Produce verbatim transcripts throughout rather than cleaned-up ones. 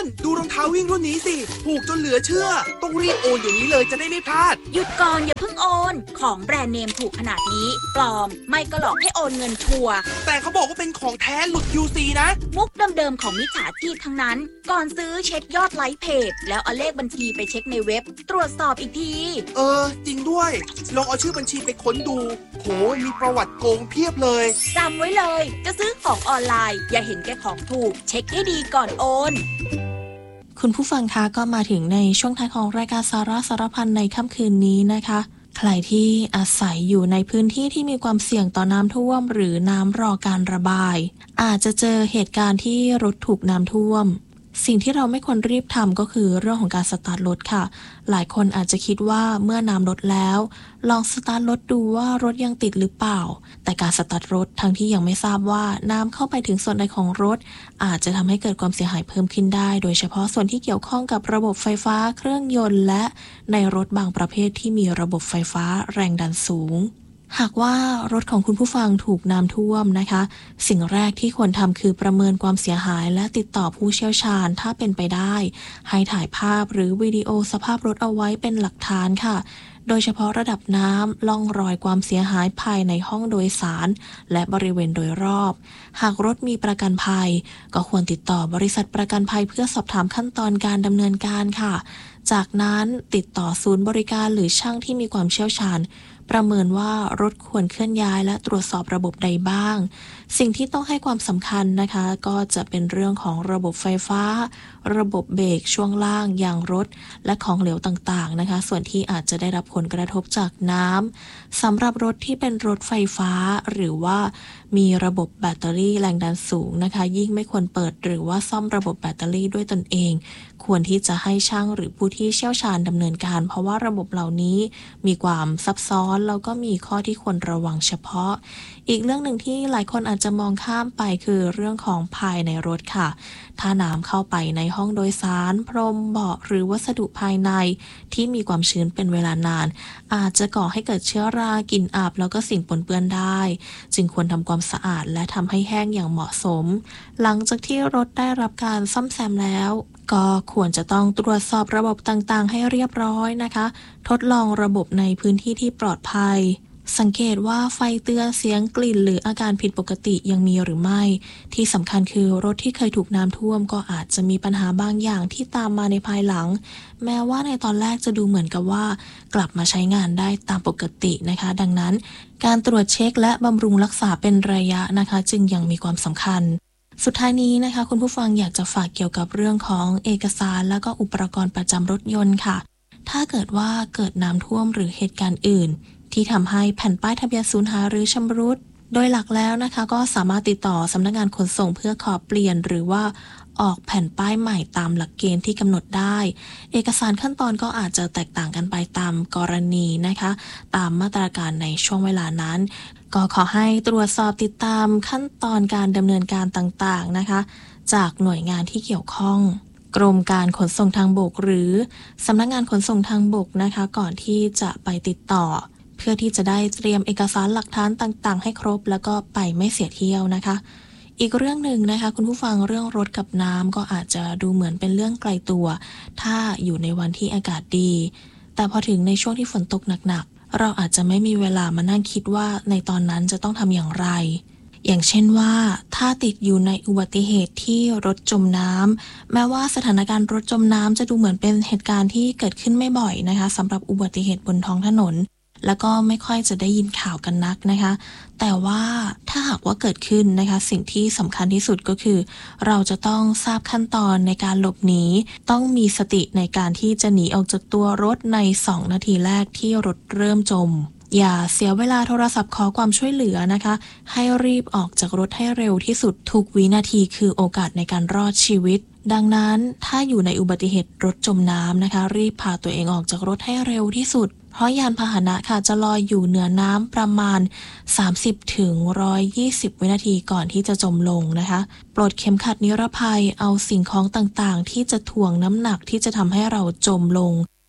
ดูรองเท้าวิ่งรุ่นนี้สิถูกจนเหลือเชื่อต้องรีบโอนเดี๋ยวนี้เลยจะได้ไม่พลาดหยุดก่อนอย่าเพิ่งโอนของแบรนด์เนมถูกขนาดนี้ปลอมไม่ก็หลอกให้โอนเงินชัวร์แต่เขาบอกว่าเป็นของแท้หลุด คิว ซี นะมุกเดิมๆของมิจฉาชีพทั้งนั้นก่อนซื้อเช็คยอดไลค์เพจแล้วเอาเลขบัญชีไปเช็คในเว็บตรวจสอบอีกทีเออจริงด้วยลองเอาชื่อบัญชีไปค้นดูโหมีประวัติโกงเพียบเลยจำไว้เลยจะซื้อของออนไลน์อย่าเห็นแก่ของถูกเช็คให้ดีก่อนโอนคุณผู้ฟังคะก็มาถึงในช่วงท้ายของรายการสาระสารพันในค่ำคืนนี้นะคะใครที่อาศัยอยู่ในพื้นที่ที่มีความเสี่ยงต่อน้ำท่วมหรือน้ำรอการระบายอาจจะเจอเหตุการณ์ที่รถถูกน้ำท่วมสิ่งที่เราไม่ควรรีบทำก็คือเรื่องของการสตาร์ทรถค่ะหลายคนอาจจะคิดว่าเมื่อน้ำลดแล้วลองสตาร์ทรถดูว่ารถยังติดหรือเปล่าแต่การสตาร์ทรถทั้งที่ยังไม่ทราบว่าน้ำเข้าไปถึงส่วนใดของรถอาจจะทำให้เกิดความเสียหายเพิ่มขึ้นได้โดยเฉพาะส่วนที่เกี่ยวข้องกับระบบไฟฟ้าเครื่องยนต์และในรถบางประเภทที่มีระบบไฟฟ้าแรงดันสูงหากว่ารถของคุณผู้ฟังถูกน้ำท่วมนะคะสิ่งแรกที่ควรทำคือประเมินความเสียหายและติดต่อผู้เชี่ยวชาญถ้าเป็นไปได้ให้ถ่ายภาพหรือวิดีโอสภาพรถเอาไว้เป็นหลักฐานค่ะโดยเฉพาะระดับน้ำล่องรอยความเสียหายภายในห้องโดยสารและบริเวณโดยรอบหากรถมีประกันภัยก็ควรติดต่อบริษัทประกันภัยเพื่อสอบถามขั้นตอนการดำเนินการค่ะจากนั้นติดต่อศูนย์บริการหรือช่างที่มีความเชี่ยวชาญประเมินว่ารถควรเคลื่อนย้ายและตรวจสอบระบบใดบ้างสิ่งที่ต้องให้ความสำคัญนะคะก็จะเป็นเรื่องของระบบไฟฟ้าระบบเบรกช่วงล่างยางรถและของเหลวต่างๆนะคะส่วนที่อาจจะได้รับผลกระทบจากน้ำสำหรับรถที่เป็นรถไฟฟ้าหรือว่ามีระบบแบตเตอรี่แรงดันสูงนะคะยิ่งไม่ควรเปิดหรือว่าซ่อมระบบแบตเตอรี่ด้วยตนเองควรที่จะให้ช่างหรือผู้ที่เชี่ยวชาญดำเนินการเพราะว่าระบบเหล่านี้มีความซับซ้อนแล้วก็มีข้อที่ควรระวังเฉพาะอีกเรื่องหนึ่งที่หลายคนอาจจะมองข้ามไปคือเรื่องของภายในรถค่ะถ้าน้ำเข้าไปในห้องโดยสารพรมเบาะหรือวัสดุภายในที่มีความชื้นเป็นเวลานานอาจจะก่อให้เกิดเชื้อรากลิ่นอับแล้วก็สิ่งปนเปื้อนได้จึงควรทำความสะอาดและทำให้แห้งอย่างเหมาะสมหลังจากที่รถได้รับการซ่อมแซมแล้วก็ควรจะต้องตรวจสอบระบบต่างๆให้เรียบร้อยนะคะทดลองระบบในพื้นที่ที่ปลอดภัยสังเกตว่าไฟเตือนเสียงกลิ่นหรืออาการผิดปกติยังมีหรือไม่ที่สำคัญคือรถที่เคยถูกน้ำท่วมก็อาจจะมีปัญหาบางอย่างที่ตามมาในภายหลังแม้ว่าในตอนแรกจะดูเหมือนกับว่ากลับมาใช้งานได้ตามปกตินะคะดังนั้นการตรวจเช็คและบำรุงรักษาเป็นระยะนะคะจึงยังมีความสำคัญสุดท้ายนี้นะคะคุณผู้ฟังอยากจะฝากเกี่ยวกับเรื่องของเอกสารและก็อุปกรณ์ประจำรถยนต์ค่ะถ้าเกิดว่าเกิดน้ำท่วมหรือเหตุการณ์อื่นที่ทำให้แผ่นป้ายทะเบียนสูญหายหรือชำรุดโดยหลักแล้วนะคะก็สามารถติดต่อสำนักงานขนส่งเพื่อขอเปลี่ยนหรือว่าออกแผ่นป้ายใหม่ตามหลักเกณฑ์ที่กำหนดได้เอกสารขั้นตอนก็อาจจะแตกต่างกันไปตามกรณีนะคะตามมาตรการในช่วงเวลานั้นก็ขอให้ตรวจสอบติดตามขั้นตอนการดำเนินการต่างๆนะคะจากหน่วยงานที่เกี่ยวข้องกรมการขนส่งทางบกหรือสำนักงานขนส่งทางบกนะคะก่อนที่จะไปติดต่อเพื่อที่จะได้เตรียมเอกสารหลักฐานต่างๆให้ครบแล้วก็ไปไม่เสียเที่ยวนะคะอีกเรื่องหนึ่งนะคะคุณผู้ฟังเรื่องรถกับน้ำก็อาจจะดูเหมือนเป็นเรื่องไกลตัวถ้าอยู่ในวันที่อากาศดีแต่พอถึงในช่วงที่ฝนตกหนักๆเราอาจจะไม่มีเวลามานั่งคิดว่าในตอนนั้นจะต้องทำอย่างไรอย่างเช่นว่าถ้าติดอยู่ในอุบัติเหตุที่รถจมน้ำแม้ว่าสถานการณ์รถจมน้ำจะดูเหมือนเป็นเหตุการณ์ที่เกิดขึ้นไม่บ่อยนะคะสำหรับอุบัติเหตุบนท้องถนนแล้วก็ไม่ค่อยจะได้ยินข่าวกันนักนะคะแต่ว่าถ้าหากว่าเกิดขึ้นนะคะสิ่งที่สำคัญที่สุดก็คือเราจะต้องทราบขั้นตอนในการหลบหนีต้องมีสติในการที่จะหนีออกจากตัวรถในสองนาทีแรกที่รถเริ่มจมอย่าเสียเวลาโทรศัพท์ขอความช่วยเหลือนะคะให้รีบออกจากรถให้เร็วที่สุดทุกวินาทีคือโอกาสในการรอดชีวิตดังนั้นถ้าอยู่ในอุบัติเหตุรถจมน้ำนะคะรีบพาตัวเองออกจากรถให้เร็วที่สุดเพราะยานพาหนะค่ะจะลอยอยู่เหนือน้ำประมาณ สามสิบถึงหนึ่งร้อยยี่สิบ วินาทีก่อนที่จะจมลงนะคะปลดเข็มขัดนิรภัยเอาสิ่งของต่างๆที่จะถ่วงน้ำหนักที่จะทำให้เราจมลง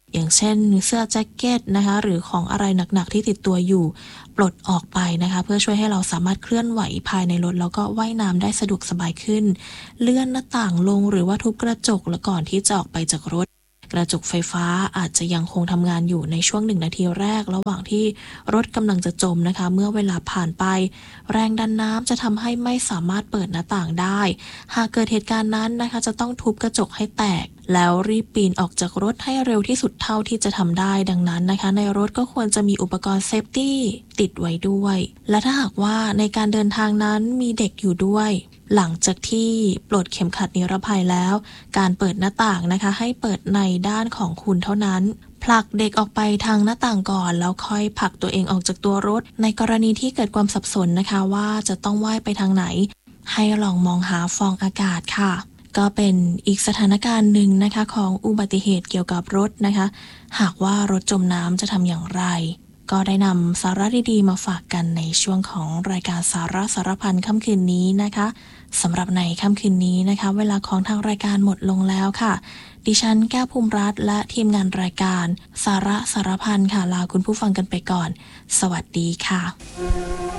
อย่างเช่นเสื้อแจ็คเก็ตนะคะหรือของอะไรหนักๆที่ติดตัวอยู่ปลดออกไปนะคะเพื่อช่วยให้เราสามารถเคลื่อนไหวภายในรถแล้วก็ว่ายน้ำได้สะดวกสบายขึ้นเลื่อนหน้าต่างลงหรือว่าทุบกระจกแล้วก่อนที่จะออกไปจากรถกระจกไฟฟ้าอาจจะยังคงทำงานอยู่ในช่วงหนึ่งนาทีแรกระหว่างที่รถกำลังจะจมนะคะเมื่อเวลาผ่านไปแรงดันน้ำจะทำให้ไม่สามารถเปิดหน้าต่างได้หากเกิดเหตุการณ์นั้นนะคะจะต้องทุบกระจกให้แตกแล้วรีบปีนออกจากรถให้เร็วที่สุดเท่าที่จะทำได้ดังนั้นนะคะในรถก็ควรจะมีอุปกรณ์เซฟตี้ติดไว้ด้วยและถ้าหากว่าในการเดินทางนั้นมีเด็กอยู่ด้วยหลังจากที่ปลดเข็มขัดนิรภัยแล้วการเปิดหน้าต่างนะคะให้เปิดในด้านของคุณเท่านั้นผลักเด็กออกไปทางหน้าต่างก่อนแล้วค่อยผลักตัวเองออกจากตัวรถในกรณีที่เกิดความสับสนนะคะว่าจะต้องว่ายไปทางไหนให้ลองมองหาฟองอากาศค่ะก็เป็นอีกสถานการณ์หนึ่งนะคะของอุบัติเหตุเกี่ยวกับรถนะคะหากว่ารถจมน้ำจะทำอย่างไรก็ได้นำสาระดีๆมาฝากกันในช่วงของรายการสาระสารพันค่ำคืนนี้นะคะสำหรับในค่ำคืนนี้นะคะเวลาของทางรายการหมดลงแล้วค่ะดิฉันแก้วภูมิรัตน์และทีมงานรายการสาระสารพันค่ะลาคุณผู้ฟังกันไปก่อนสวัสดีค่ะ